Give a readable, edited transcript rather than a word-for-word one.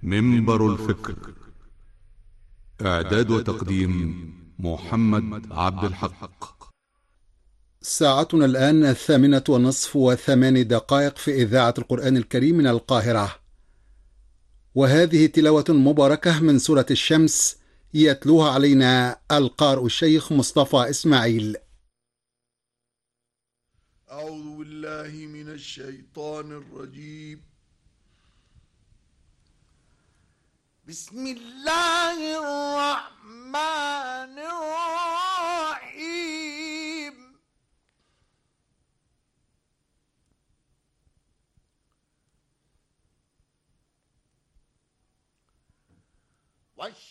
منبر الفكر. إعداد وتقديم محمد عبد الحق. ساعتنا الآن 8:08 في إذاعة القرآن الكريم من القاهرة، وهذه تلاوة مباركة من سورة الشمس يتلوها علينا القارئ الشيخ مصطفى إسماعيل. أعوذ بالله من الشيطان الرجيم. بسم الله الرحمن الرحيم.